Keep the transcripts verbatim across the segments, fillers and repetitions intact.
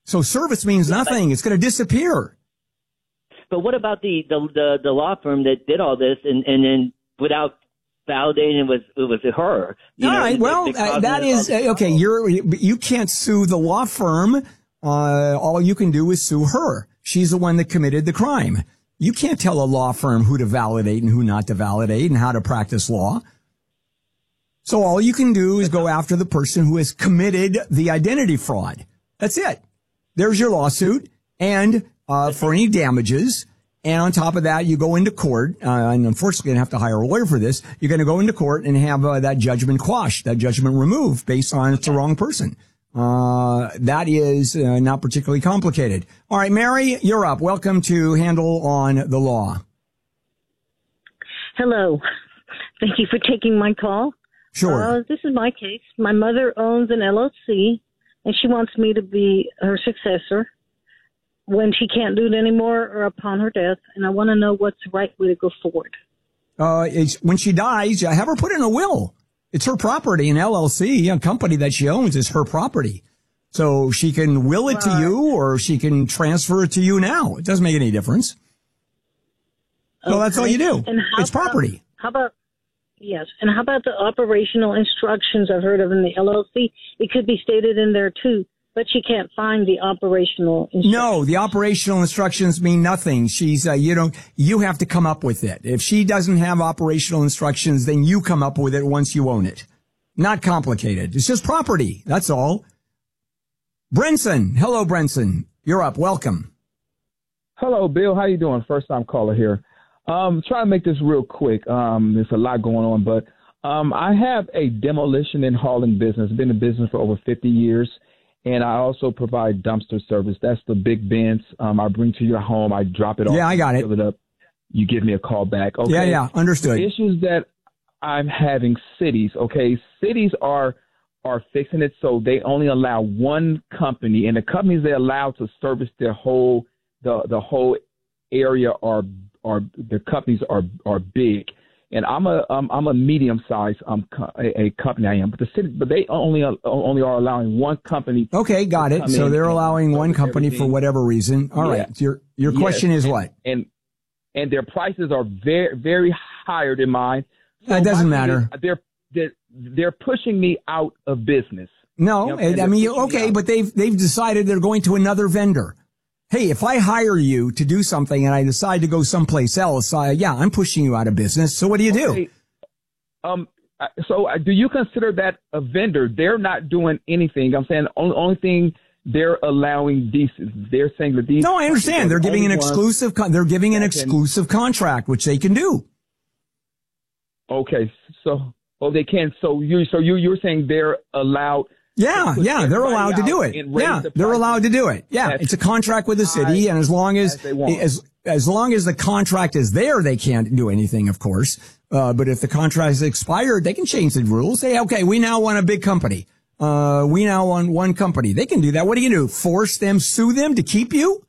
So service means nothing. It's going to disappear. But what about the, the, the, the law firm that did all this and, and then without validating it was, it was her? You all know, right. Well, uh, that is, uh, okay, you're, you can't sue the law firm. Uh, all you can do is sue her. She's the one that committed the crime. You can't tell a law firm who to validate and who not to validate and how to practice law. So all you can do is go after the person who has committed the identity fraud. That's it. There's your lawsuit and uh for any damages. And on top of that, you go into court, uh, and unfortunately, you're going to have to hire a lawyer for this. You're going to go into court and have uh, that judgment quashed, that judgment removed based on it's the wrong person. Uh that is uh, not particularly complicated. All right, Mary, you're up. Welcome to Handle on the Law. Hello. Thank you for taking my call. Sure. Uh, this is my case. My mother owns an L L C, and she wants me to be her successor when she can't do it anymore or upon her death, and I want to know what's the right way to go forward. Uh, it's, when she dies, have her put in a will. It's her property. An L L C, a company that she owns, is her property. So she can will it to you, or she can transfer it to you now. It doesn't make any difference. So okay. that's all you do. It's about, property. How about, yes, and how about the operational instructions I've heard of in the L L C? It could be stated in there, too, but she can't find the operational instructions. No, the operational instructions mean nothing. She's, uh, you know, you have to come up with it. If she doesn't have operational instructions, then you come up with it once you own it. Not complicated. It's just property. That's all. Brenson. Hello, Brenson. You're up. Welcome. Hello, Bill. How you doing? First time caller here. Um, try to make this real quick. Um, there's a lot going on, but um, I have a demolition and hauling business. Been in business for over fifty years. And I also provide dumpster service. That's the big bins. Um, I bring to your home. I drop it off. Yeah, I got it. Fill it up. You give me a call back. Okay. Yeah, yeah. Understood. The issues that I'm having cities, okay, cities are are fixing it so they only allow one company, and the companies they allow to service their whole the the whole area are are the companies are are big. And I'm a um, I'm a medium sized um co- a, a company I am, but the city but they only uh, only are allowing one company. Okay, got it. So they're allowing one company everything. For whatever reason. All yeah. right. Your your yes. question is and, what? And and their prices are very very higher than mine. So it doesn't matter. Is, they're they're they're pushing me out of business. No, you know, I mean okay, but they've they've decided they're going to another vendor. Hey, if I hire you to do something and I decide to go someplace else, uh, yeah, I'm pushing you out of business. So what do you do? Okay. Um, so uh, do you consider that a vendor? They're not doing anything. I'm saying the only, only thing they're allowing these, they're saying that these. No, I understand. They're giving an exclusive, con- they're giving an exclusive contract, which they can do. Okay. So, oh, they can. So you, so you, you're saying they're allowed. Yeah, yeah, they're allowed to do it. Yeah, the they're allowed to do it. Yeah, it's a contract with the city, and as long as, as as long as the contract is there, they can't do anything, of course. Uh, but if the contract is expired, they can change the rules. Say, okay, we now want a big company. Uh, we now want one company. They can do that. What do you do? Force them, sue them to keep you?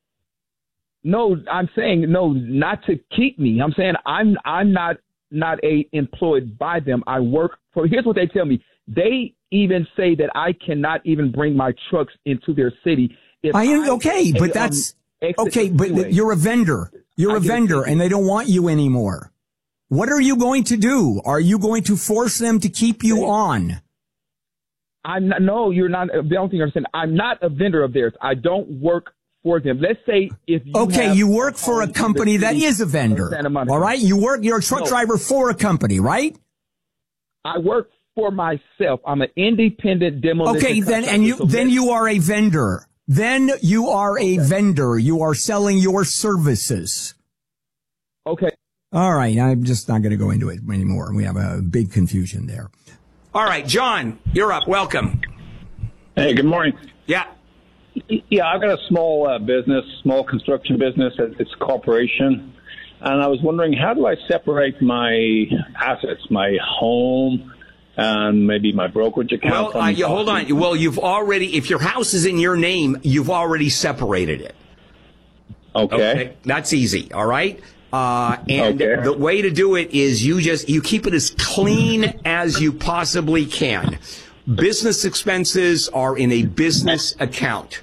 No, I'm saying no, not to keep me. I'm saying I'm I'm not not a employed by them. I work for. Here's what they tell me. They even say that I cannot even bring my trucks into their city. If I am okay, but that's okay. But you're a vendor. You're a vendor, and they don't want you anymore. What are you going to do? Are you going to force them to keep you on? I'm not. No, you're not. The only thing you're saying. I'm not a vendor of theirs. I don't work for them. Let's say if you okay, you work for a company that is a vendor. All right, you work. You're a truck no. driver for a company, right? I work for myself. I'm an independent demolition. Okay, then and you so then you are a vendor. Then you are a okay. vendor. You are selling your services. Okay. All right, I'm just not going to go into it anymore. We have a big confusion there. All right, John, you're up. Welcome. Hey, good morning. Yeah. Yeah, I've got a small uh, business, small construction business. It's a corporation. And I was wondering, how do I separate my assets, my home, and maybe my brokerage account? Well, uh, you, hold on. Well, you've already, if your house is in your name, you've already separated it. Okay. okay? That's easy, all right? Uh, and okay. the way to do it is you just, you keep it as clean as you possibly can. Business expenses are in a business account.